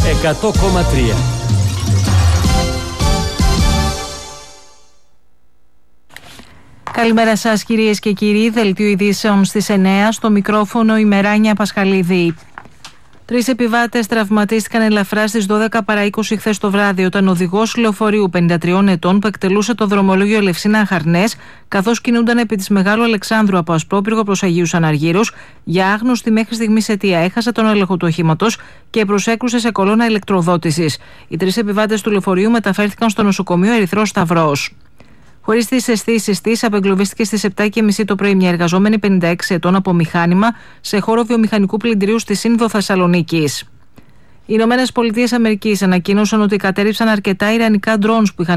100,3. Καλημέρα σας κυρίες και κύριοι, δελτίο ειδήσεων στις 9, στο μικρόφωνο η Μεράνια Πασχαλίδη. 3 επιβάτες τραυματίστηκαν ελαφρά στις 12 παρά 20 χθες το βράδυ, όταν ο οδηγός λεωφορείου 53 ετών που εκτελούσε το δρομολόγιο Ελευσίνα Χαρνές, καθώς κινούνταν επί της Μεγάλου Αλεξάνδρου από Ασπρόπυργο προς Αγίους Αναργύρους, για άγνωστη μέχρι στιγμής αιτία έχασε τον έλεγχο του οχήματος και προσέκρουσε σε κολόνα ηλεκτροδότησης. Οι 3 επιβάτες του λεωφορείου μεταφέρθηκαν στο νοσοκομείο Ερυθρός Σταυρός. Χωρίς τις αισθήσεις της, απεγκλωβίστηκε στις 7:30 το πρωί μια εργαζόμενη 56 ετών από μηχάνημα σε χώρο βιομηχανικού πλυντηρίου στη Σύνδο Θεσσαλονίκης. Οι Ηνωμένες Πολιτείες Αμερικής ανακοίνωσαν ότι κατέρριψαν αρκετά ιρανικά ντρόουνς που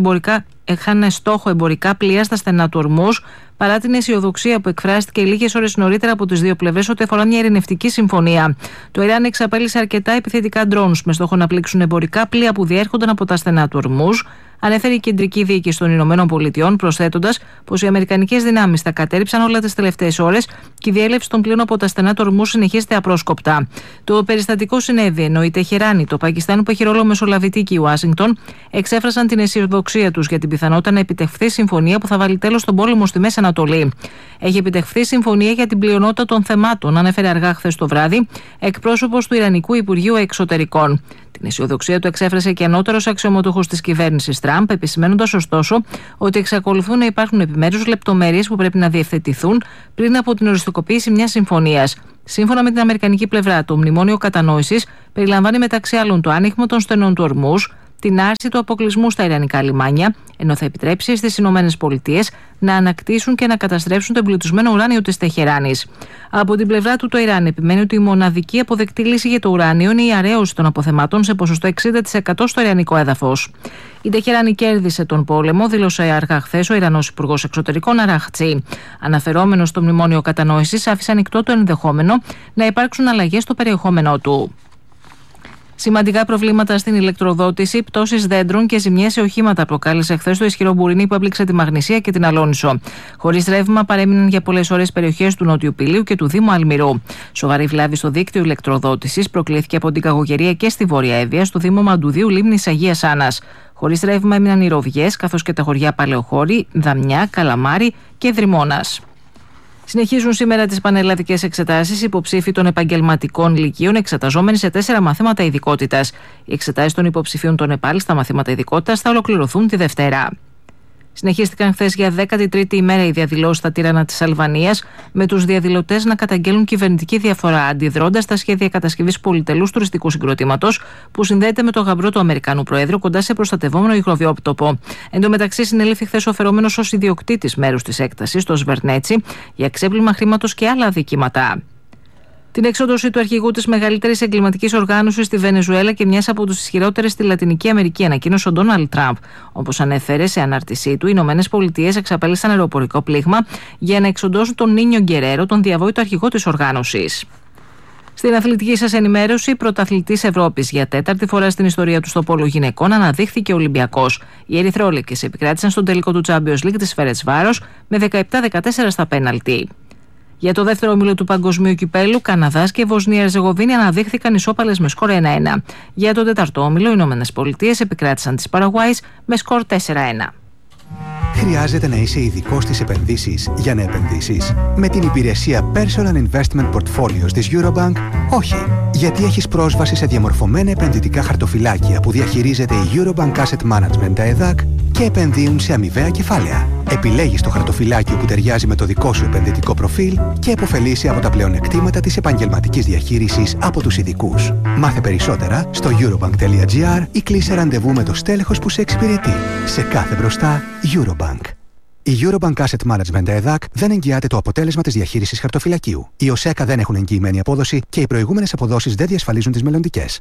είχαν στόχο εμπορικά πλοία στα στενά του Ορμούζ, παρά την αισιοδοξία που εκφράστηκε λίγες ώρες νωρίτερα από τις δύο πλευρές ότι αφορά μια ειρηνευτική συμφωνία. Το Ιράν εξαπέλυσε αρκετά επιθετικά ντρόουνς με στόχο να πλήξουν εμπορικά πλοία που διέρχονταν από τα στενά του Ορμούζ, ανέφερε η Κεντρική Διοίκηση των Ηνωμένων Πολιτειών, προσθέτοντας πως οι αμερικανικές δυνάμεις τα κατέρριψαν όλα τις τελευταίες ώρες και η διέλευση των πλοίων από τα στενά του Ορμούζ συνεχίζεται απρόσκοπτα. Το περιστατικό συνέβη ενώ η Τεχεράνη, το Πακιστάν που έχει ρόλο μεσολαβητή και η Ουάσιγκτον εξέφρασαν την αισιοδοξία τους για την πιθανότητα να επιτευχθεί συμφωνία που θα βάλει τέλος στον πόλεμο στη Μέση Ανατολή. Έχει επιτευχθεί συμφωνία για την πλειονότητα των θεμάτων, ανέφερε αργά χθες το βράδυ εκπρόσωπος του Ιρανικού Υπουργείου Εξωτερικών. Την αισιοδοξία του εξέφρασε και ανώτερος αξιωματούχος της κυβέρνησης Τραμπ, επισημαίνοντας ωστόσο ότι εξακολουθούν να υπάρχουν επιμέρους λεπτομέρειες που πρέπει να διευθετηθούν πριν από την οριστικοποίηση μιας συμφωνίας. Σύμφωνα με την αμερικανική πλευρά, το μνημόνιο κατανόησης περιλαμβάνει μεταξύ άλλων το άνοιγμα των στενών του Ορμούζ, την άρση του αποκλεισμού στα ιρανικά λιμάνια, ενώ θα επιτρέψει στις Ηνωμένες Πολιτείες να ανακτήσουν και να καταστρέψουν το εμπλουτισμένο ουράνιο της Τεχεράνης. Από την πλευρά του, το Ιράν επιμένει ότι η μοναδική αποδεκτή λύση για το ουράνιο είναι η αραίωση των αποθεμάτων σε ποσοστό 60% στο ιρανικό έδαφος. Η Τεχεράνη κέρδισε τον πόλεμο, δήλωσε αργά χθες ο Ιρανός Υπουργός Εξωτερικών Αράχτσι. Αναφερόμενος στο μνημόνιο κατανόησης, άφησε ανοιχτό το ενδεχόμενο να υπάρξουν αλλαγές στο περιεχόμενό του. Σημαντικά προβλήματα στην ηλεκτροδότηση, πτώσεις δέντρων και ζημιές σε οχήματα προκάλεσε χθες το ισχυρό μπουρινί που έπληξε τη Μαγνησία και την Αλόνισο. Χωρίς ρεύμα παρέμειναν για πολλές ώρες περιοχές του Νότιου Πηλίου και του Δήμου Αλμυρού. Σοβαρή βλάβη στο δίκτυο ηλεκτροδότησης προκλήθηκε από την καγωγερία και στη Βόρεια Εύβοια, στο Δήμο Μαντουδίου Λίμνης Αγίας Άννας. Χωρίς ρεύμα έμειναν οι Ροβιές καθώς και τα χωριά Παλαιοχώρη, Δαμιά, Καλαμάρι και Δρυμώνας. Συνεχίζουν σήμερα τις πανελλαδικές εξετάσεις υποψήφοι των επαγγελματικών λυκείων εξεταζόμενοι σε 4 μαθήματα ειδικότητας. Οι εξετάσεις των υποψηφίων των ΕΠΑΛ στα μαθήματα ειδικότητας θα ολοκληρωθούν τη Δευτέρα. Συνεχίστηκαν χθες για 13η ημέρα οι διαδηλώσεις στα Τύρανα της Αλβανίας, με τους διαδηλωτές να καταγγέλουν κυβερνητική διαφθορά, αντιδρώντας στα σχέδια κατασκευής πολυτελούς τουριστικού συγκροτήματος που συνδέεται με το γαμπρό του Αμερικανού Προέδρου κοντά σε προστατευόμενο υγροβιότοπο. Εν τω μεταξύ, συνελήφθη χθες ο φερόμενος ως ιδιοκτήτης μέρους της έκτασης, το Σβερνέτσι, για ξέπλυμα χρήματος και άλλα αδικήματα. Την εξόντωση του αρχηγού της μεγαλύτερης εγκληματικής οργάνωσης στη Βενεζουέλα και μιας από τις ισχυρότερες στη Λατινική Αμερική ανακοίνωσε ο Ντόναλντ Τραμπ. Όπως ανέφερε σε ανάρτησή του, οι Ηνωμένες Πολιτείες εξαπέλυσαν αεροπορικό πλήγμα για να εξοντώσουν τον Νίνιο Γκερέρο, τον διαβόητο αρχηγό της οργάνωσης. Στην αθλητική σας ενημέρωση, πρωταθλητής Ευρώπης για 4η φορά στην ιστορία του στο πόλο γυναικών αναδείχθηκε Ολυμπιακός. Οι ερυθρόλευκες επικράτησαν στον τελικό του Champions League της Φερεντσβάρος με 17-14 στα πέναλτι. Για το δεύτερο όμιλο του Παγκοσμίου Κυπέλου, Καναδάς και Βοσνία Ερζεγοβίνη αναδείχθηκαν ισόπαλες με σκορ 1-1. Για το τέταρτο όμιλο, οι Ηνωμένες Πολιτείες επικράτησαν τις Παραγουάης με σκορ 4-1. Χρειάζεται να είσαι ειδικός στις επενδύσεις για να επενδύσεις? Με την υπηρεσία Personal Investment Portfolios της Eurobank, όχι. Γιατί έχεις πρόσβαση σε διαμορφωμένα επενδυτικά χαρτοφυλάκια που διαχειρίζεται η Eurobank Asset Management, τα ΕΔΑΚ, και επενδύουν σε αμοιβαία κεφάλαια. Επιλέγεις το χαρτοφυλάκιο που ταιριάζει με το δικό σου επενδυτικό προφίλ και επωφελείσαι από τα πλεονεκτήματα της επαγγελματικής διαχείρισης από τους ειδικούς. Μάθε περισσότερα στο eurobank.gr ή κλείσε ραντεβού με το στέλεχος που σε εξυπηρετεί. Σε κάθε μπροστά, Eurobank. Η Eurobank Asset Management ΕΔΑΚ δεν εγγυάται το αποτέλεσμα της διαχείρισης χαρτοφυλακίου. Οι ΟΣΕΚΑ δεν έχουν εγγυημένη απόδοση και οι προηγούμενες αποδόσεις δεν διασφαλίζουν τις μελλοντικές.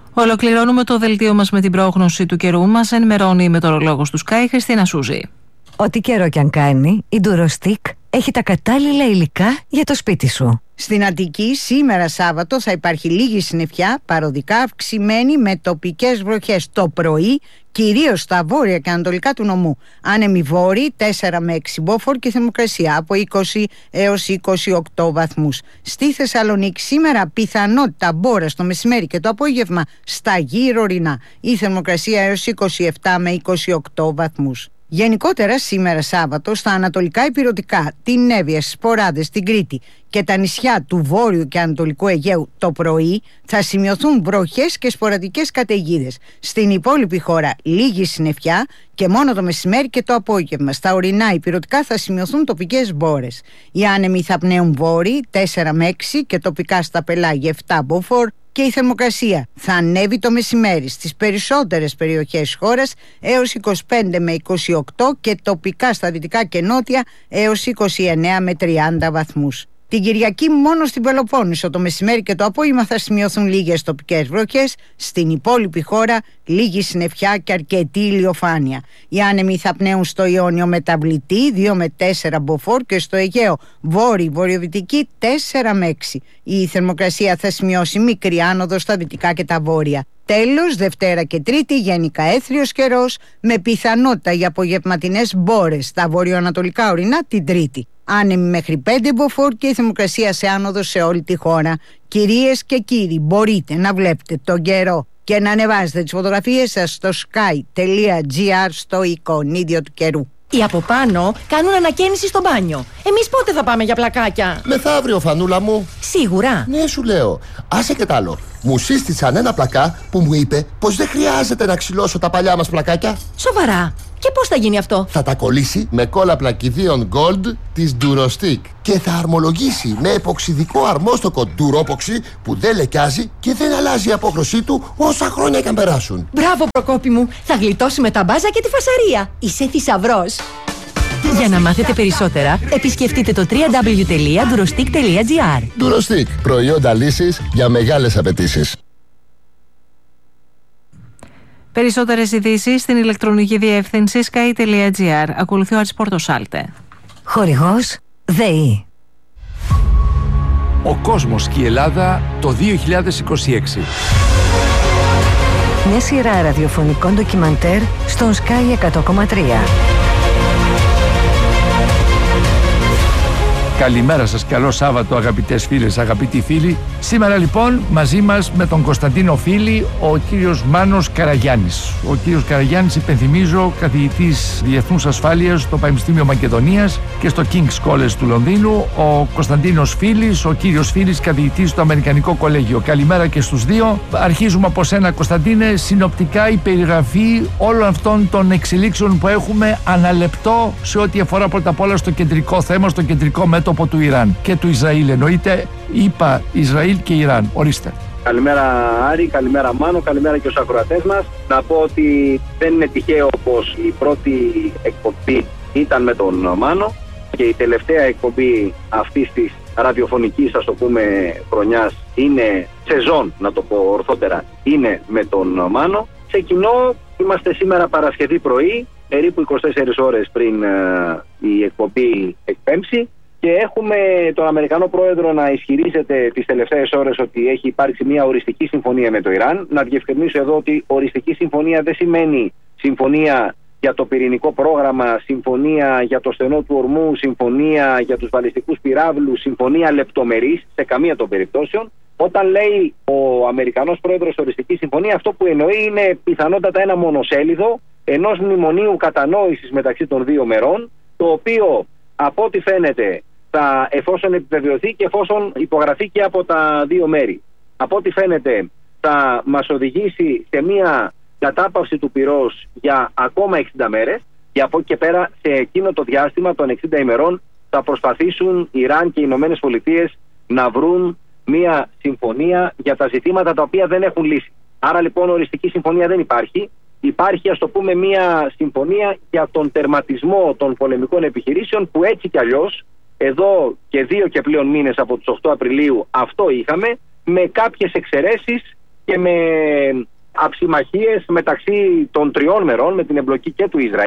Ολοκληρώνουμε το δελτίο μας με την πρόγνωση του καιρού. Μας ενημερώνει η μετεωρολόγος του Sky, Χριστίνα Σούζη. Ό,τι καιρό κι αν κάνει, η Durostick έχει τα κατάλληλα υλικά για το σπίτι σου. Στην Αττική σήμερα Σάββατο θα υπάρχει λίγη συννεφιά, παροδικά αυξημένη με τοπικές βροχές το πρωί, κυρίως στα βόρεια και ανατολικά του νομού. Άνεμοι βόρειοι 4 με 6 μποφόρ και θερμοκρασία από 20 έως 28 βαθμούς. Στη Θεσσαλονίκη σήμερα πιθανότητα μπόρας το μεσημέρι και το απόγευμα στα γύρω ορεινά. Η θερμοκρασία έως 27 με 28 βαθμούς. Γενικότερα σήμερα Σάββατο στα ανατολικά ηπειρωτικά, την Εύβοια, στις Ποράδες, την Κρήτη και τα νησιά του Βόρειου και Ανατολικού Αιγαίου το πρωί θα σημειωθούν βροχές και σποραδικές καταιγίδες. Στην υπόλοιπη χώρα λίγη συννεφιά και μόνο το μεσημέρι και το απόγευμα. Στα ορεινά ηπειρωτικά θα σημειωθούν τοπικές μπόρες. Οι άνεμοι θα πνέουν βόρειοι 4 με 6 και τοπικά στα πελάγια 7 μποφόρ. Και η θερμοκρασία θα ανέβει το μεσημέρι στις περισσότερες περιοχές της χώρας έως 25 με 28 και τοπικά στα δυτικά και νότια έως 29 με 30 βαθμούς. Την Κυριακή μόνο στην Πελοπόννησο το μεσημέρι και το απόγευμα θα σημειωθούν λίγες τοπικές βροχές. Στην υπόλοιπη χώρα λίγη συννεφιά και αρκετή ηλιοφάνεια. Οι άνεμοι θα πνέουν στο Ιόνιο μεταβλητή 2 με 4 μποφόρ και στο Αιγαίο βόρειο-βορειοδυτική 4 με 6. Η θερμοκρασία θα σημειώσει μικρή άνοδο στα δυτικά και τα βόρεια. Τέλος, Δευτέρα και Τρίτη γενικά έθριος καιρός με πιθανότητα για απογευματινές μπόρες στα βορειοανατολικά ορεινά την Τρίτη. Άνεμοι μέχρι 5 μποφόρ και η θερμοκρασία σε άνοδο σε όλη τη χώρα. Κυρίες και κύριοι, μπορείτε να βλέπετε τον καιρό και να ανεβάζετε τις φωτογραφίες σας στο sky.gr στο εικονίδιο του καιρού. Οι από πάνω κάνουν ανακαίνιση στο μπάνιο. Εμείς πότε θα πάμε για πλακάκια? Μεθαύριο, Φανούλα μου. Σίγουρα? Ναι, σου λέω. Άσε και τ' άλλο. Μου σύστησαν ένα πλακά που μου είπε πως δεν χρειάζεται να ξυλώσω τα παλιά μας πλακάκια. Σοβαρά? Και πώς θα γίνει αυτό? Θα τα κολλήσει με κόλλα πλακιδίων Gold της Durostick και θα αρμολογήσει με εποξιδικό αρμόστοκο Duropoxy που δεν λεκιάζει και δεν αλλάζει η απόχρωσή του όσα χρόνια και αν περάσουν. Μπράβο, Προκόπη μου. Θα γλιτώσουμε τα μπάζα και τη φασαρία. Είσαι θησαυρός. Για να μάθετε περισσότερα, επισκεφτείτε το www.durostick.gr. Durostick. Προϊόντα λύσης για μεγάλες απαιτήσεις. Περισσότερες ειδήσεις στην ηλεκτρονική διεύθυνση sky.gr. Ακολουθεί ο Άρης Πορτοσάλτε. Χορηγός ΔΕΗ. Ο κόσμος και η Ελλάδα το 2026. Μια σειρά ραδιοφωνικών ντοκιμαντέρ στον Sky 100,3. Καλημέρα σας, καλό Σάββατο αγαπητές φίλες, αγαπητοί φίλοι. Σήμερα λοιπόν μαζί μας με τον Κωνσταντίνο Φίλη ο κύριος Μάνος Καραγιάννης. Ο κύριος Καραγιάννης, υπενθυμίζω, καθηγητής Διεθνούς Ασφάλειας στο Πανεπιστήμιο Μακεδονίας και στο King's College του Λονδίνου. Ο Κωνσταντίνος Φίλης, ο κύριος Φίλης, καθηγητής στο Αμερικανικό Κολέγιο. Καλημέρα και στους δύο. Αρχίζουμε από σένα, Κωνσταντίνε, συνοπτικά η περιγραφή όλων αυτών των εξελίξεων που έχουμε αναλεπτό σε ό,τι αφορά πρώτα απ' όλα στο κεντρικό θέμα, στο κεντρικό μέτωπο του Ιράν και του Ισραήλ. Εννοείται, είπα Ισραήλ και Ιράν. Ορίστε. Καλημέρα Άρη, καλημέρα Μάνο, καλημέρα και στους ακροατές μας. Να πω ότι δεν είναι τυχαίο πως η πρώτη εκπομπή ήταν με τον Μάνο και η τελευταία εκπομπή αυτής της ραδιοφωνικής, ας το πούμε, χρονιάς είναι σεζόν, να το πω ορθότερα, είναι με τον Μάνο. Σε κοινό είμαστε σήμερα Παρασκευή πρωί, περίπου 24 ώρες πριν η εκπομπή εκπέμψει. Και έχουμε τον Αμερικανό πρόεδρο να ισχυρίζεται τις τελευταίες ώρες ότι έχει υπάρξει μια οριστική συμφωνία με το Ιράν. Να διευκρινίσω εδώ ότι οριστική συμφωνία δεν σημαίνει συμφωνία για το πυρηνικό πρόγραμμα, συμφωνία για το στενό του ορμού, συμφωνία για τους βαλιστικούς πυράβλους, συμφωνία λεπτομερής σε καμία των περιπτώσεων. Όταν λέει ο Αμερικανός πρόεδρος οριστική συμφωνία, αυτό που εννοεί είναι πιθανότατα ένα μονοσέλιδο ενός μνημονίου κατανόησης μεταξύ των δύο μερών, το οποίο από ό,τι φαίνεται εφόσον επιβεβαιωθεί και εφόσον υπογραφεί και από τα δύο μέρη, από ό,τι φαίνεται θα μας οδηγήσει σε μια κατάπαυση του πυρός για ακόμα 60 μέρες και από εκεί και πέρα σε εκείνο το διάστημα των 60 ημερών θα προσπαθήσουν Ιράν και οι Ηνωμένες Πολιτείες να βρουν μια συμφωνία για τα ζητήματα τα οποία δεν έχουν λύσει. Άρα λοιπόν οριστική συμφωνία δεν υπάρχει. Υπάρχει, ας το πούμε, μια συμφωνία για τον τερματισμό των πολεμικών επιχειρήσεων που έτσι κι αλλιώς εδώ και 2 και πλέον μήνες από τους 8 Απριλίου αυτό είχαμε, με κάποιες εξαιρέσεις και με αψιμαχίες μεταξύ των τριών μερών, με την εμπλοκή και του Ισραήλ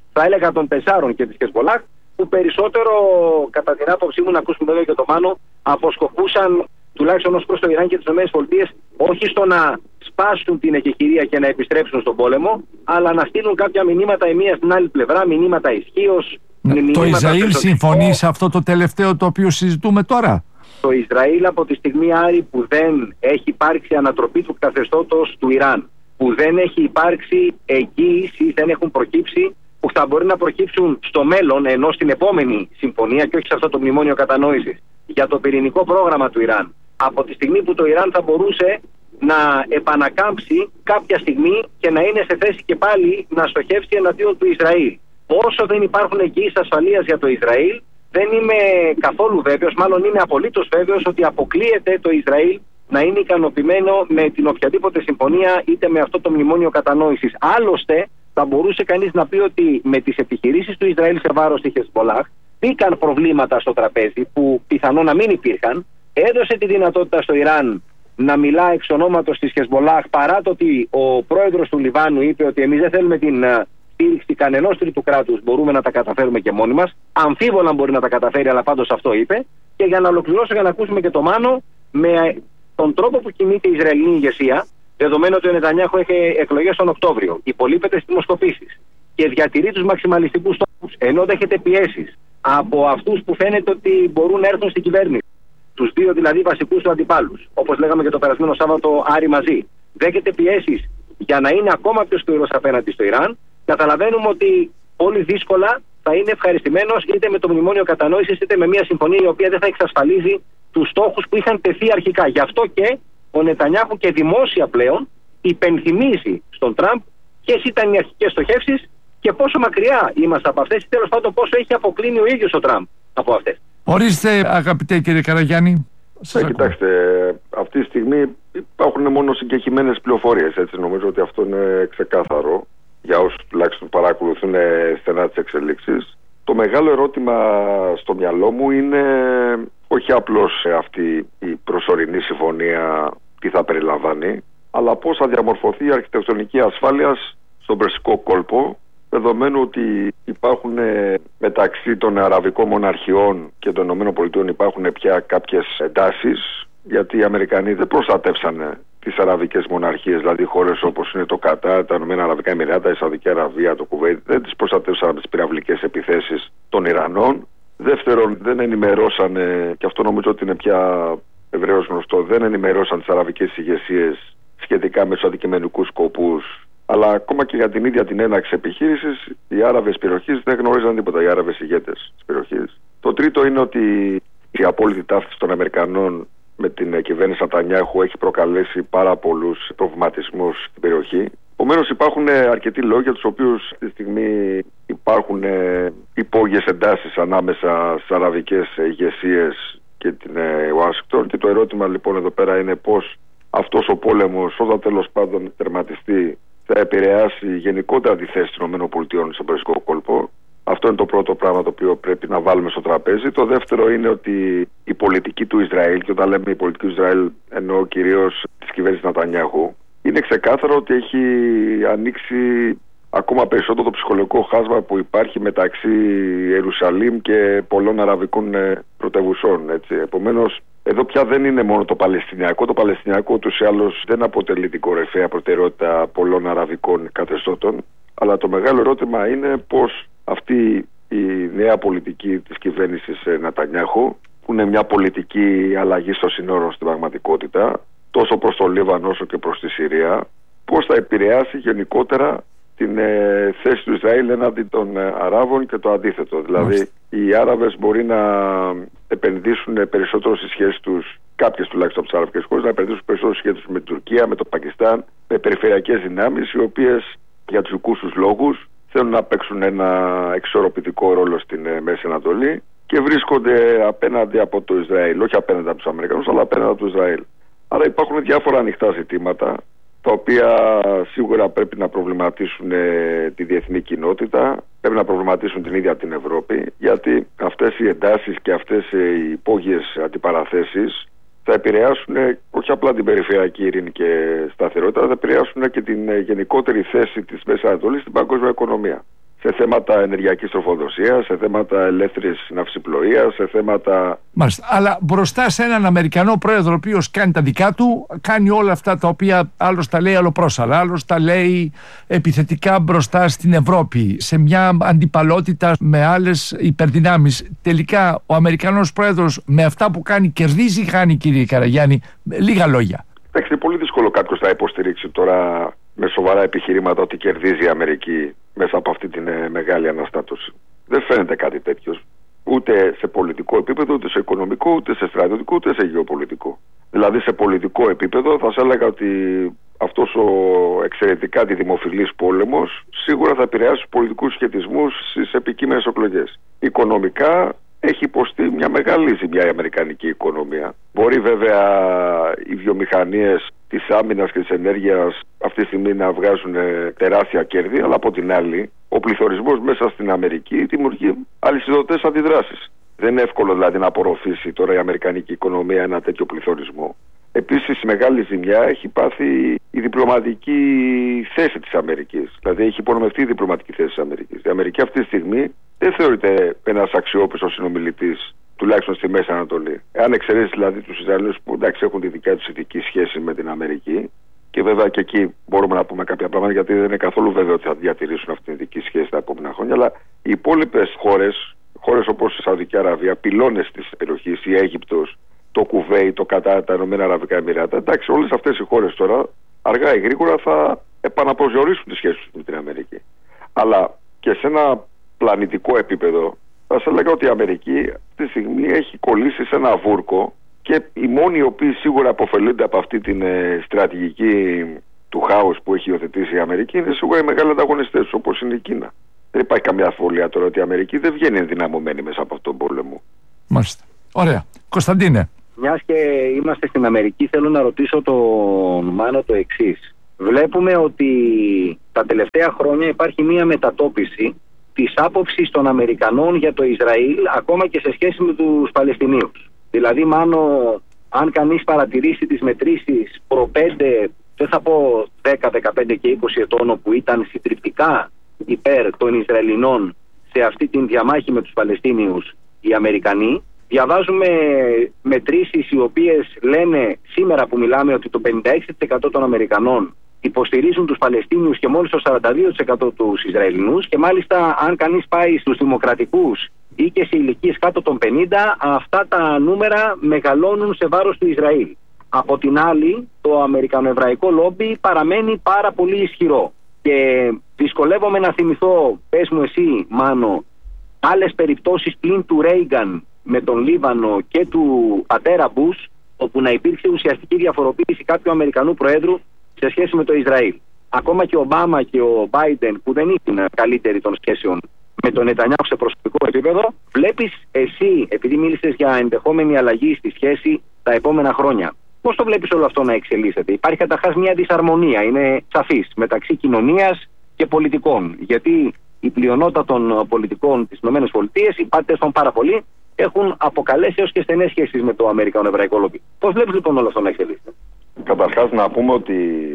θα έλεγα των 4 και της Χεσμολάχ, που περισσότερο, κατά την άποψή μου, να ακούσουμε βέβαια και το Μάνο, αποσκοπούσαν τουλάχιστον ως προς το Ιράν και τις ΗΠΑ, όχι στο να σπάσουν την εκεχηρία και να επιστρέψουν στον πόλεμο, αλλά να στείλουν κάποια μηνύματα η μία στην άλλη πλευρά, μηνύματα ισχύως. Το Ισραήλ συμφωνεί σε αυτό το τελευταίο το οποίο συζητούμε τώρα? Το Ισραήλ, από τη στιγμή, Άρη, που δεν έχει υπάρξει ανατροπή του καθεστώτος του Ιράν, που δεν έχει υπάρξει εγγύηση, δεν έχουν προκύψει, που θα μπορεί να προκύψουν στο μέλλον, ενώ στην επόμενη συμφωνία και όχι σε αυτό το μνημόνιο κατανόησης, για το πυρηνικό πρόγραμμα του Ιράν. Από τη στιγμή που το Ιράν θα μπορούσε να επανακάμψει κάποια στιγμή και να είναι σε θέση και πάλι να στοχεύσει εναντίον του Ισραήλ. Όσο δεν υπάρχουν εγγύησεις ασφαλείας για το Ισραήλ, δεν είμαι καθόλου βέβαιος, μάλλον είμαι απολύτως βέβαιος ότι αποκλείεται το Ισραήλ να είναι ικανοποιημένο με την οποιαδήποτε συμφωνία, είτε με αυτό το μνημόνιο κατανόησης. Άλλωστε, θα μπορούσε κανείς να πει ότι με τις επιχειρήσεις του Ισραήλ σε βάρος της Χεσμολάχ μπήκαν προβλήματα στο τραπέζι που πιθανόν να μην υπήρχαν, έδωσε τη δυνατότητα στο Ιράν να μιλά εξ ονόματος της Χεσμολάχ, παρά το ότι ο πρόεδρος του Λιβάνου είπε ότι εμείς δεν θέλουμε την στήριξη κανενός τρίτου κράτους, μπορούμε να τα καταφέρουμε και μόνοι μας. Αμφίβολα μπορεί να τα καταφέρει, αλλά πάντως αυτό είπε. Και για να ολοκληρώσω, για να ακούσουμε και το Μάνο, με τον τρόπο που κινείται η Ισραηλινή ηγεσία, δεδομένου ότι ο Νετανιάχου έχει εκλογές τον Οκτώβριο, υπολείπεται στις δημοσκοπήσεις και διατηρεί τους μαξιμαλιστικούς στόχους, ενώ δέχεται πιέσεις από αυτούς που φαίνεται ότι μπορούν να έρθουν στην κυβέρνηση, τους δύο δηλαδή βασικούς του αντιπάλους, όπως λέγαμε και το περασμένο Σάββατο, Άρη, μαζί, δέχεται πιέσεις για να είναι ακόμα πιο σκληρός απέναντι στο Ιράν. Καταλαβαίνουμε ότι πολύ δύσκολα θα είναι ευχαριστημένος είτε με το μνημόνιο κατανόησης είτε με μια συμφωνία η οποία δεν θα εξασφαλίζει τους στόχους που είχαν τεθεί αρχικά. Γι' αυτό και ο Νετανιάχου και δημόσια πλέον υπενθυμίζει στον Τραμπ ποιες ήταν οι αρχικές στοχεύσεις και πόσο μακριά είμαστε από αυτές, ή τέλος πάντων πόσο έχει αποκλίνει ο ίδιος ο Τραμπ από αυτές. Ορίστε, αγαπητέ κύριε Καραγιάννη. Κοιτάξτε, αυτή τη στιγμή υπάρχουν μόνο συγκεκριμένες πληροφορίες, έτσι, νομίζω ότι αυτό είναι ξεκάθαρο για όσους τουλάχιστον παρακολουθούν στενά τις εξελίξεις. Το μεγάλο ερώτημα στο μυαλό μου είναι όχι απλώς αυτή η προσωρινή συμφωνία τι θα περιλαμβάνει, αλλά πώς θα διαμορφωθεί η αρχιτεκτονική ασφάλειας στον Περσικό κόλπο, δεδομένου ότι υπάρχουν μεταξύ των αραβικών μοναρχιών και των ΗΠΑ υπάρχουν πια κάποιες εντάσεις, γιατί οι Αμερικανοί δεν προστατεύσανε τις αραβικές μοναρχίες, δηλαδή χώρες όπως είναι το Κατάρ, τα Ηνωμένα Αραβικά Εμιράτα, η Σαουδική Αραβία, το Κουβέιτ, δεν τις προστατεύσαν από τις πυραυλικές επιθέσεις των Ιρανών. Δεύτερον, δεν ενημερώσαν, και αυτό νομίζω ότι είναι πια ευρέως γνωστό, δεν ενημερώσαν τις αραβικές ηγεσίες σχετικά με τους αντικειμενικούς σκοπούς, αλλά ακόμα και για την ίδια την έναρξη επιχείρησης, οι Άραβες περιοχής δεν γνωρίζαν τίποτα, οι Άραβες ηγέτες της περιοχής. Το τρίτο είναι ότι η απόλυτη ταύτιση των Αμερικανών με την κυβέρνηση Νετανιάχου έχει προκαλέσει πάρα πολλούς προβληματισμούς στην περιοχή. Επομένως υπάρχουν αρκετοί λόγοι για τους οποίους αυτή τη στιγμή υπάρχουν υπόγειες εντάσεις ανάμεσα στις αραβικές ηγεσίες και την Ουάσιγκτον, και το ερώτημα λοιπόν εδώ πέρα είναι πώς αυτός ο πόλεμος, όταν τέλος πάντων τερματιστεί, θα επηρεάσει γενικότερα τη θέση των ΗΠΑ στον Περσικό κόλπο. Αυτό είναι το πρώτο πράγμα το οποίο πρέπει να βάλουμε στο τραπέζι. Το δεύτερο είναι ότι η πολιτική του Ισραήλ, και όταν λέμε η πολιτική του Ισραήλ εννοώ κυρίως της κυβέρνησης Νετανιάχου, είναι ξεκάθαρο ότι έχει ανοίξει ακόμα περισσότερο το ψυχολογικό χάσμα που υπάρχει μεταξύ Ιερουσαλήμ και πολλών αραβικών πρωτευουσών. Επομένως, εδώ πια δεν είναι μόνο το Παλαιστινιακό. Το Παλαιστινιακό ούτως ή άλλως δεν αποτελεί την κορυφαία προτεραιότητα πολλών αραβικών καθεστώτων. Αλλά το μεγάλο ερώτημα είναι πώς αυτή η νέα πολιτική της κυβέρνησης Νετανιάχου, που είναι μια πολιτική αλλαγή στο συνόρων στην πραγματικότητα, τόσο προς το Λίβανο όσο και προς τη Συρία, πώς θα επηρεάσει γενικότερα την θέση του Ισραήλ έναντι των Αράβων και το αντίθετο. Δηλαδή, οι Άραβες μπορεί να επενδύσουν περισσότερο στις σχέσεις τους, κάποιες τουλάχιστον από τις αραβικές χώρες, να επενδύσουν περισσότερο στις σχέσεις με την Τουρκία, με το Πακιστάν, με περιφερειακές δυνάμεις, οι οποίες για τους δικούς τους λόγους θέλουν να παίξουν ένα εξορροπητικό ρόλο στην Μέση Ανατολή και βρίσκονται απέναντι από το Ισραήλ, όχι απέναντι από τους Αμερικανούς, αλλά απέναντι από το Ισραήλ. Άρα υπάρχουν διάφορα ανοιχτά ζητήματα, τα οποία σίγουρα πρέπει να προβληματίσουν τη διεθνή κοινότητα, πρέπει να προβληματίσουν την ίδια την Ευρώπη, γιατί αυτές οι εντάσεις και αυτές οι υπόγειες αντιπαραθέσεις θα επηρεάσουν όχι απλά την περιφερειακή ειρήνη και σταθερότητα, θα επηρεάσουν και την γενικότερη θέση της Μέσης Ανατολής στην παγκόσμια οικονομία. σε θέματα ενεργειακής τροφοδοσίας, σε θέματα ελεύθερης ναυσιπλοείας, σε θέματα... Μάλιστα. Αλλά μπροστά σε έναν Αμερικανό πρόεδρο, ο οποίος κάνει τα δικά του, κάνει όλα αυτά τα οποία άλλος τα λέει αλλοπρόσαλα, άλλος τα λέει επιθετικά μπροστά στην Ευρώπη, σε μια αντιπαλότητα με άλλες υπερδυνάμεις. Τελικά ο Αμερικανός πρόεδρος με αυτά που κάνει κερδίζει ή χάνει, κύριε Καραγιάννη? Λίγα λόγια. Είναι πολύ δύσκολο κάποιος να υποστηρίξει τώρα με σοβαρά επιχειρήματα ότι κερδίζει η Αμερική μέσα από αυτή την μεγάλη αναστάτωση. Δεν φαίνεται κάτι τέτοιο. Ούτε σε πολιτικό επίπεδο, ούτε σε οικονομικό, ούτε σε στρατιωτικό, ούτε σε γεωπολιτικό. Δηλαδή σε πολιτικό επίπεδο θα σας έλεγα ότι αυτός ο εξαιρετικά δημοφιλής πόλεμος σίγουρα θα επηρεάσει τους πολιτικούς σχετισμούς στις επικείμενες εκλογές. Οικονομικά έχει υποστεί μια μεγάλη ζημιά η αμερικανική οικονομία. Μπορεί βέβαια οι βιομηχανίες της άμυνας και της ενέργειας αυτή τη στιγμή να βγάζουν τεράστια κέρδη, αλλά από την άλλη ο πληθωρισμός μέσα στην Αμερική δημιουργεί αλυσιδωτές αντιδράσεις. Δεν είναι εύκολο δηλαδή να απορροφήσει τώρα η αμερικανική οικονομία ένα τέτοιο πληθωρισμό. Επίσης μεγάλη ζημιά έχει πάθει η διπλωματική θέση της Αμερικής. Δηλαδή έχει υπονομευτεί η διπλωματική θέση της Αμερικής. Η Αμερική αυτή τη στιγμή δεν θεωρείται ένας αξιόπιστος συνομιλητής, τουλάχιστον στη Μέση Ανατολή. Αν εξαιρέσει δηλαδή τους Ισραηλινούς που εντάξει έχουν τη δικιά τους ειδική σχέση με την Αμερική, και βέβαια και εκεί μπορούμε να πούμε κάποια πράγματα, γιατί δεν είναι καθόλου βέβαιο ότι θα διατηρήσουν αυτή την ειδική σχέση τα επόμενα χρόνια. Αλλά οι υπόλοιπες χώρες όπως η Σαουδική Αραβία, πυλώνες της περιοχής, η Αίγυπτος, το Κουβέιτ, το Κατάρ, τα Ηνωμένα Αραβικά Εμιράτα, εντάξει, όλες αυτές οι χώρες τώρα αργά ή γρήγορα θα επαναπροσδιορίσουν τις σχέσεις με την Αμερική. Αλλά και σε ένα πλανητικό επίπεδο, θα σας έλεγα ότι η Αμερική αυτή τη στιγμή έχει κολλήσει σε ένα βούρκο και οι μόνοι οι οποίοι σίγουρα αποφελούνται από αυτή την στρατηγική του χάους που έχει υιοθετήσει η Αμερική είναι σίγουρα οι μεγάλοι ανταγωνιστές τους, όπως είναι η Κίνα. Δεν υπάρχει καμία αμφιβολία τώρα ότι η Αμερική δεν βγαίνει ενδυναμωμένη μέσα από αυτόν τον πόλεμο. Μάλιστα. Ωραία. Κωνσταντίνε. Μιας και είμαστε στην Αμερική, θέλω να ρωτήσω τον Μάνο το εξής. Βλέπουμε ότι τα τελευταία χρόνια υπάρχει μια μετατόπιση της άποψης των Αμερικανών για το Ισραήλ, ακόμα και σε σχέση με τους Παλαιστινίους. Δηλαδή, Μάνο, αν κανείς παρατηρήσει τις μετρήσεις προ 5, δεν θα πω 10, 15 και 20 ετών, όπου ήταν συντριπτικά υπέρ των Ισραηλινών σε αυτή την διαμάχη με τους Παλαιστίνιους οι Αμερικανοί, διαβάζουμε μετρήσεις οι οποίες λένε σήμερα που μιλάμε ότι το 56% των Αμερικανών υποστηρίζουν τους Παλαιστίνιους και μόλις το 42% τους Ισραηλινούς, και μάλιστα αν κανείς πάει στους δημοκρατικούς ή και σε ηλικίες κάτω των 50, αυτά τα νούμερα μεγαλώνουν σε βάρος του Ισραήλ. Από την άλλη, το αμερικανοεβραϊκό λόμπι παραμένει πάρα πολύ ισχυρό και δυσκολεύομαι να θυμηθώ, πες μου εσύ Μάνο, άλλες περιπτώσεις πλην του Ρέιγκαν με τον Λίβανο και του πατέρα Μπούς, όπου να υπήρξε ουσιαστική διαφοροποίηση κάποιου Αμερικανού Προέδρου σε σχέση με το Ισραήλ. Ακόμα και ο Ομπάμα και ο Μπάιντεν, που δεν ήταν καλύτεροι των σχέσεων με τον Νετανιάχου σε προσωπικό επίπεδο, βλέπεις εσύ, επειδή μίλησες για ενδεχόμενη αλλαγή στη σχέση τα επόμενα χρόνια, πώς το βλέπεις όλο αυτό να εξελίσσεται? Υπάρχει καταρχάς μια δυσαρμονία, είναι σαφής, μεταξύ κοινωνίας και πολιτικών. Γιατί η πλειονότητα των πολιτικών της ΗΠΑ, οι πάντες των πάρα πολλοί, έχουν αποκαλέσει έως και στενές σχέσεις με το αμερικανοεβραϊκό λόμπι. Πώς βλέπεις λοιπόν όλο αυτό να εξελίσσεται? Καταρχάς να πούμε ότι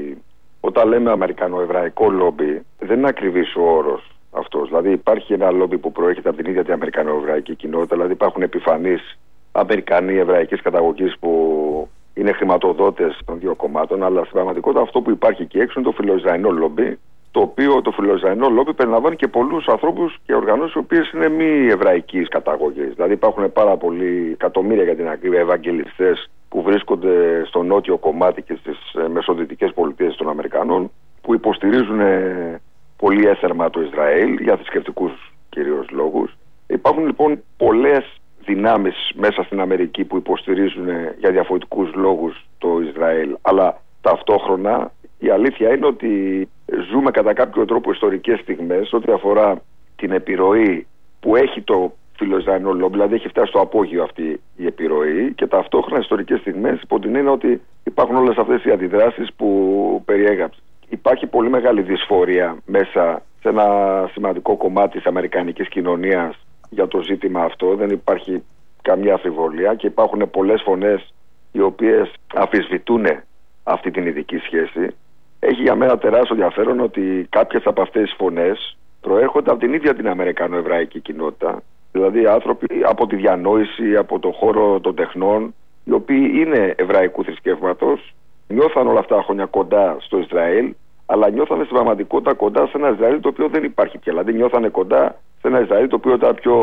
όταν λέμε αμερικανοεβραϊκό λόμπι δεν είναι ακριβής ο όρος αυτός. Δηλαδή υπάρχει ένα λόμπι που προέρχεται από την ίδια την αμερικανοεβραϊκή κοινότητα, δηλαδή υπάρχουν επιφανείς Αμερικανοί εβραϊκής καταγωγής που είναι χρηματοδότες των δύο κομμάτων, αλλά στην πραγματικότητα αυτό που υπάρχει εκεί έξω είναι το φιλοϊσραηλινό λόμπι, το οποίο το φιλοϊσραηλινό λόμπι περιλαμβάνει και πολλούς ανθρώπους και οργανώσεις οι οποίες είναι μη εβραϊκής καταγωγής. Δηλαδή υπάρχουν πάρα πολλοί, εκατομμύρια για την ακρίβεια, ευαγγελιστές που βρίσκονται στο νότιο κομμάτι και στις μεσοδυτικές πολιτείες των Αμερικανών, που υποστηρίζουν πολύ έθερμα το Ισραήλ για θρησκευτικούς κυρίως λόγους. Υπάρχουν λοιπόν πολλές δυνάμεις μέσα στην Αμερική που υποστηρίζουν για διαφορετικούς λόγους το Ισραήλ, αλλά ταυτόχρονα η αλήθεια είναι ότι ζούμε κατά κάποιο τρόπο ιστορικές στιγμές ό,τι αφορά την επιρροή που έχει το φιλοϊσραηλινό λόμπι, δηλαδή έχει φτάσει στο απόγειο αυτή η επιρροή, και ταυτόχρονα ιστορικές στιγμές υπό την έννοια ότι υπάρχουν όλες αυτές οι αντιδράσεις που περιέγραψε. Υπάρχει πολύ μεγάλη δυσφορία μέσα σε ένα σημαντικό κομμάτι της αμερικανικής κοινωνίας για το ζήτημα αυτό, δεν υπάρχει καμία αμφιβολία, και υπάρχουν πολλές φωνές οι οποίες αμφισβητούν αυτή την ειδική σχέση. Έχει για μένα τεράστιο ενδιαφέρον ότι κάποιες από αυτές τις φωνές προέρχονται από την ίδια την Αμερικανοεβραϊκή κοινότητα. Δηλαδή άνθρωποι από τη διανόηση, από το χώρο των τεχνών, οι οποίοι είναι εβραϊκού θρησκεύματος, νιώθαν όλα αυτά χρόνια κοντά στο Ισραήλ, αλλά νιώθανε στην πραγματικότητα κοντά σε ένα Ισραήλ το οποίο δεν υπάρχει πια. Δηλαδή νιώθανε κοντά σε ένα Ισραήλ το οποίο ήταν πιο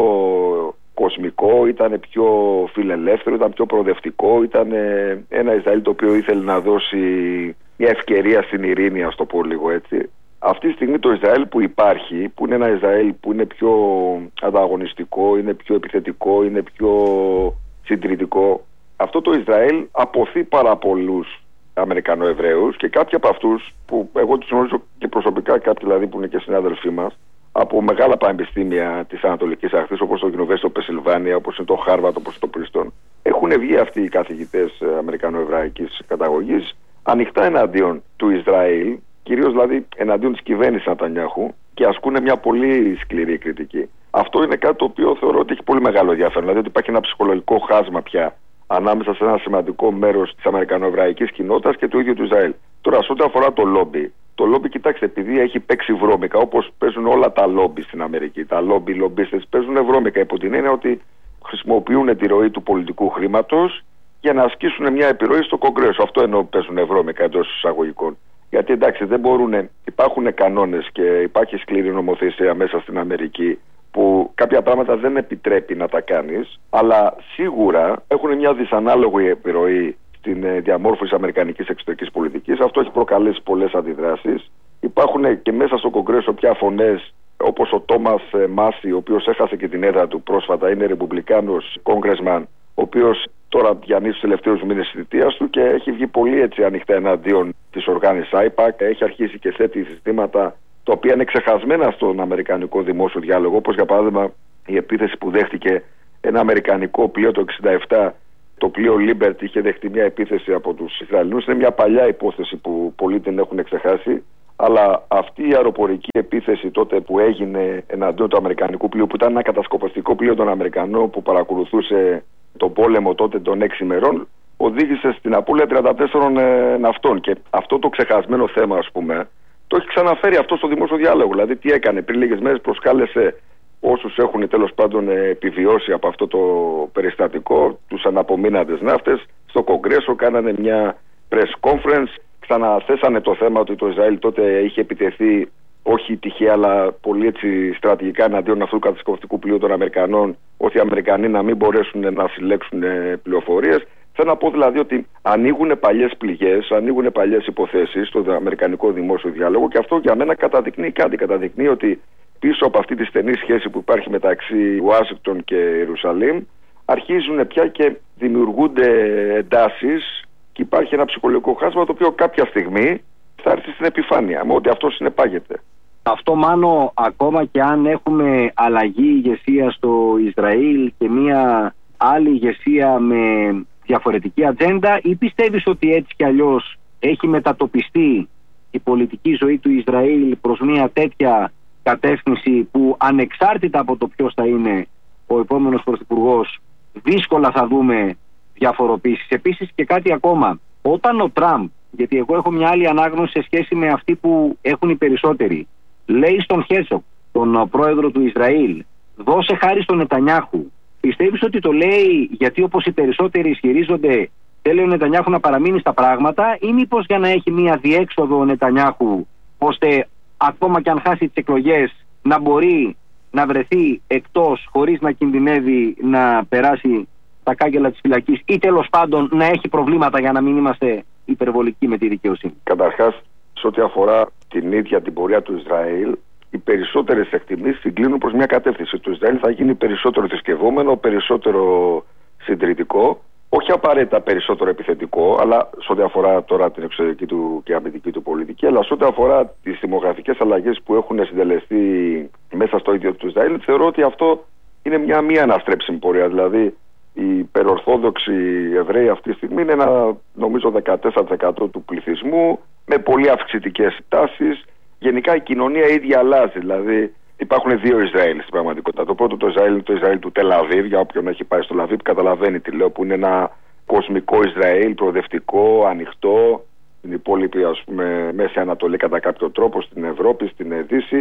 κοσμικό, ήταν πιο φιλελεύθερο, ήταν πιο προοδευτικό, ήταν ένα Ισραήλ το οποίο ήθελε να δώσει μια ευκαιρία στην ειρήνη, ας το πω λίγο έτσι. Αυτή τη στιγμή το Ισραήλ που υπάρχει, που είναι ένα Ισραήλ που είναι πιο ανταγωνιστικό, είναι πιο επιθετικό, είναι πιο συντηρητικό, αυτό το Ισραήλ αποθεί πάρα πολλούς Αμερικανοεβραίους και κάποιοι από αυτούς που εγώ τους γνωρίζω και προσωπικά, κάποιοι δηλαδή που είναι και συνάδελφοί μας, από μεγάλα πανεπιστήμια της Ανατολικής Ακτής, όπως το University of Pennsylvania, όπως είναι το Harvard, όπως είναι το Princeton, έχουν βγει αυτοί οι καθηγητές αμερικανοεβραϊκής καταγωγής ανοιχτά εναντίον του Ισραήλ, κυρίως δηλαδή εναντίον της κυβέρνησης Νετανιάχου, και ασκούν μια πολύ σκληρή κριτική. Αυτό είναι κάτι το οποίο θεωρώ ότι έχει πολύ μεγάλο ενδιαφέρον. Δηλαδή ότι υπάρχει ένα ψυχολογικό χάσμα πια ανάμεσα σε ένα σημαντικό μέρος της αμερικανοεβραϊκής κοινότητας και του ίδιου του Ισραήλ. Τώρα, σε ό,τι αφορά το λόμπι, το λόμπι, κοιτάξτε, επειδή έχει παίξει βρώμικα, όπως παίζουν όλα τα λόμπι στην Αμερική, τα λόμπιστες παίζουν βρώμικα υπό την έννοια ότι χρησιμοποιούν τη ροή του πολιτικού χρήματος για να ασκήσουν μια επιρροή στο Κογκρέσο. Αυτό εννοώ παίζουν βρώμικα εντός εισαγωγικών. Γιατί εντάξει, δεν μπορούν, υπάρχουν κανόνες και υπάρχει σκληρή νομοθεσία μέσα στην Αμερική που κάποια πράγματα δεν επιτρέπει να τα κάνεις, αλλά σίγουρα έχουν μια δυσανάλογη επιρροή στην διαμόρφωση αμερικανικής εξωτερικής πολιτικής. Αυτό έχει προκαλέσει πολλές αντιδράσεις. Υπάρχουν και μέσα στο Κογκρέσο πια φωνές όπως ο Τόμας Μάση, ο οποίος έχασε και την έδρα του πρόσφατα, είναι ρεπουμπλικάνος congressman, ο οποίος τώρα διανύει τους τελευταίους μήνες της θητείας του και έχει βγει πολύ έτσι ανοιχτά εναντίον της οργάνωσης IPAC. Έχει αρχίσει και θέτει συστήματα τα οποία είναι ξεχασμένα στον αμερικανικό δημόσιο διάλογο, όπως για παράδειγμα η επίθεση που δέχτηκε ένα αμερικανικό πλοίο το 1967, το πλοίο Liberty, είχε δεχτεί μια επίθεση από τους Ισραηλινούς. Είναι μια παλιά υπόθεση που πολλοί την έχουν ξεχάσει, αλλά αυτή η αεροπορική επίθεση τότε που έγινε εναντίον του αμερικανικού πλοίου, που ήταν ένα κατασκοπευτικό πλοίο των Αμερικανών που παρακολουθούσε τον πόλεμο τότε των 6 ημερών, οδήγησε στην απώλεια 34 ναυτών. Και αυτό το ξεχασμένο θέμα, ας πούμε, το έχει ξαναφέρει αυτό στο δημόσιο διάλογο. Δηλαδή, τι έκανε? Πριν λίγες μέρες προσκάλεσε όσους έχουν τέλος πάντων επιβιώσει από αυτό το περιστατικό, τους αναπομείναντες ναύτες, στο Κογκρέσο, κάνανε μια press conference, ξαναθέσανε το θέμα ότι το Ισραήλ τότε είχε επιτεθεί όχι τυχαία αλλά πολύ έτσι στρατηγικά εναντίον αυτού του κατασκοπευτικού πλοίου των Αμερικανών, ότι οι Αμερικανοί να μην μπορέσουν να συλλέξουν πληροφορίες. Θέλω να πω δηλαδή ότι ανοίγουν παλιές πληγές, ανοίγουν παλιές υποθέσεις στο αμερικανικό δημόσιο διάλογο, και αυτό για μένα καταδεικνύει κάτι. Καταδεικνύει ότι πίσω από αυτή τη στενή σχέση που υπάρχει μεταξύ Ουάσιγκτον και Ιερουσαλήμ αρχίζουν πια και δημιουργούνται εντάσεις και υπάρχει ένα ψυχολογικό χάσμα το οποίο κάποια στιγμή θα έρθει στην επιφάνεια, με ότι αυτό συνεπάγεται. Αυτό, Μάνο, ακόμα και αν έχουμε αλλαγή ηγεσία στο Ισραήλ και μια άλλη ηγεσία με διαφορετική ατζέντα, ή πιστεύεις ότι έτσι κι αλλιώς έχει μετατοπιστεί η πολιτική ζωή του Ισραήλ προς μια τέτοια κατεύθυνση που ανεξάρτητα από το ποιος θα είναι ο επόμενος πρωθυπουργός, δύσκολα θα δούμε διαφοροποίησεις? Επίσης και κάτι ακόμα, όταν ο Τραμπ, γιατί εγώ έχω μια άλλη ανάγνωση σε σχέση με αυτή που έχουν οι περισσότεροι, λέει στον Χέρτσοκ, τον πρόεδρο του Ισραήλ, δώσε χάρη στον Νετανιάχου, πιστεύεις ότι το λέει γιατί, όπως οι περισσότεροι ισχυρίζονται, θέλει ο Νετανιάχου να παραμείνει στα πράγματα, ή μήπως για να έχει μια διέξοδο ο Νετανιάχου, ώστε ακόμα και αν χάσει τις εκλογές να μπορεί να βρεθεί εκτός χωρίς να κινδυνεύει να περάσει τα κάγκελα της φυλακής, ή τέλος πάντων να έχει προβλήματα, για να μην είμαστε υπερβολικοί με τη δικαιοσύνη? Καταρχάς, σε ό,τι αφορά την ίδια την πορεία του Ισραήλ, οι περισσότερες εκτιμήσεις συγκλίνουν προς μια κατεύθυνση. Το Ισραήλ θα γίνει περισσότερο θρησκευόμενο, περισσότερο συντηρητικό, όχι απαραίτητα περισσότερο επιθετικό, αλλά σε ό,τι αφορά τώρα την εξωτερική του και αμυντική του πολιτική, αλλά σε ό,τι αφορά τις δημογραφικές αλλαγές που έχουν συντελεστεί μέσα στο ίδιο του Ισραήλ, θεωρώ ότι αυτό είναι μια μη αναστρέψιμη πορεία. Δηλαδή, οι υπερορθόδοξοι Εβραίοι αυτή τη στιγμή είναι νομίζω 14% του πληθυσμού, με πολύ αυξητικές τάσεις. Γενικά η κοινωνία ίδια αλλάζει. Δηλαδή, υπάρχουν δύο Ισραήλ στην πραγματικότητα. Το πρώτο το Ισραήλ είναι το Ισραήλ του Τελαβίβ, για όποιον έχει πάει στο Λαβίβ καταλαβαίνει τι λέω, που είναι ένα κοσμικό Ισραήλ, προοδευτικό, ανοιχτό, στην υπόλοιπη, ας πούμε, Μέση Ανατολή κατά κάποιο τρόπο, στην Ευρώπη, στην Δύση.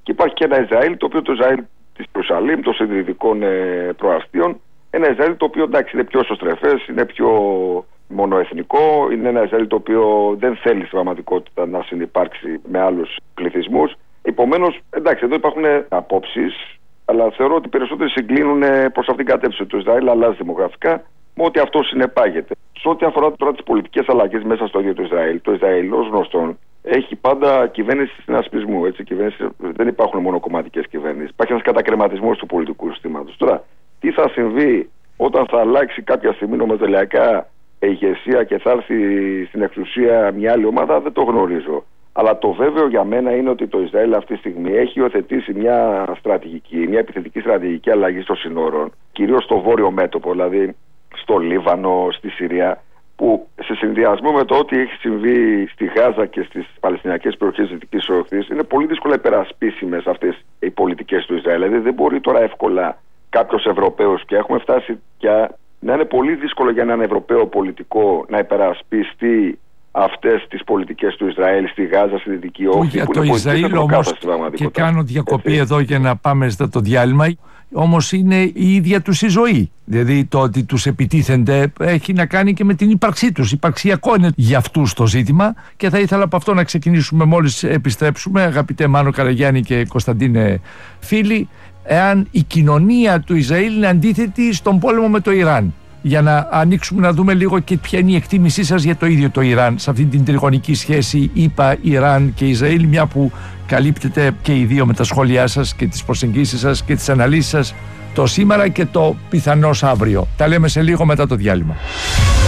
Και υπάρχει και ένα Ισραήλ, το οποίο το Ισραήλ της Ιερουσαλήμ, των συντηρητικών προαστίων, ένα Ισραήλ το οποίο εντάξει είναι πιο σωστρεφές, είναι πιο μονοεθνικό, είναι ένα Ισραήλ το οποίο δεν θέλει στην πραγματικότητα να συνυπάρξει με άλλους πληθυσμούς. Επομένως, εντάξει, εδώ υπάρχουν απόψεις, αλλά θεωρώ ότι περισσότεροι συγκλίνουν προς αυτήν την κατεύθυνση. Το Ισραήλ αλλάζει δημογραφικά, με ό,τι αυτό συνεπάγεται. Σε ό,τι αφορά τώρα τις πολιτικές αλλαγές μέσα στο ίδιο το Ισραήλ ως γνωστόν έχει πάντα κυβέρνηση συνασπισμού. Δεν υπάρχουν μονοκομματικές κυβέρνησεις. Υπάρχει ένας κατακρεματισμός του πολιτικού συστήματος. Τώρα, τι θα συμβεί όταν θα αλλάξει κάποια στιγμή νομοτελειακά ηγεσία και θα έρθει στην εξουσία μια άλλη ομάδα, δεν το γνωρίζω. Αλλά το βέβαιο για μένα είναι ότι το Ισραήλ αυτή τη στιγμή έχει υιοθετήσει μια επιθετική στρατηγική αλλαγή των συνόρων, κυρίως στο βόρειο μέτωπο, δηλαδή στο Λίβανο, στη Συρία, που σε συνδυασμό με το ότι έχει συμβεί στη Γάζα και στις Παλαιστινιακές περιοχές της Δυτικής Όχθης, είναι πολύ δύσκολα υπερασπίσιμες αυτές οι πολιτικές του Ισραήλ. Δηλαδή δεν μπορεί τώρα εύκολα κάποιος Ευρωπαίος, και έχουμε φτάσει πια να είναι πολύ δύσκολο για έναν Ευρωπαίο πολιτικό να υπερασπιστεί αυτές τις πολιτικές του Ισραήλ στη Γάζα, στη Δυτική Όχθη. Για το Ισραήλ όμως, και κάνω διακοπή εδώ για να πάμε στο διάλειμμα, όμως είναι η ίδια τους η ζωή. Δηλαδή το ότι τους επιτίθενται έχει να κάνει και με την ύπαρξή τους. Υπαρξιακό είναι για αυτούς το ζήτημα, και θα ήθελα από αυτό να ξεκινήσουμε μόλις επιστρέψουμε, αγαπητέ Μάνο Καραγιάννη και Κωνσταντίνε φίλοι, εάν η κοινωνία του Ισραήλ είναι αντίθετη στον πόλεμο με το Ιράν. Για να ανοίξουμε να δούμε λίγο και ποια είναι η εκτίμησή σας για το ίδιο το Ιράν, σε αυτή την τριγωνική σχέση ΗΠΑ, Ιράν και Ισραήλ, μια που καλύπτεται και οι δύο με τα σχόλιά σας και τις προσεγγίσεις σας και τις αναλύσεις σας το σήμερα και το πιθανώς αύριο. Τα λέμε σε λίγο μετά το διάλειμμα.